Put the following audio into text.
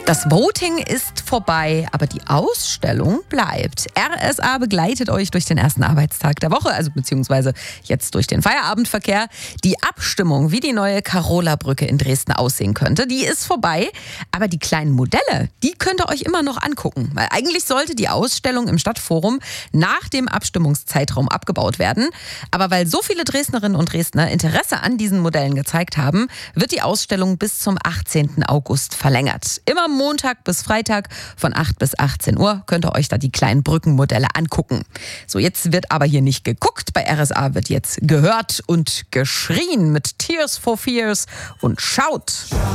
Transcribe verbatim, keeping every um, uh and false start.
Das Voting ist vorbei, aber die Ausstellung bleibt. R S A begleitet euch durch den ersten Arbeitstag der Woche, also beziehungsweise jetzt durch den Feierabendverkehr. Die Abstimmung, wie die neue Carola-Brücke in Dresden aussehen könnte, die ist vorbei. Aber die kleinen Modelle, die könnt ihr euch immer noch angucken. Weil eigentlich sollte die Ausstellung im Stadtforum nach dem Abstimmungszeitraum abgebaut werden. Aber weil so viele Dresdnerinnen und Dresdner Interesse an diesen Modellen gezeigt haben, wird die Ausstellung bis zum achtzehnten August verlängert. Immer Montag bis Freitag von acht bis achtzehn Uhr könnt ihr euch da die kleinen Brückenmodelle angucken. So, jetzt wird aber hier nicht geguckt. Bei R S A wird jetzt gehört und geschrien mit Tears for Fears und schaut.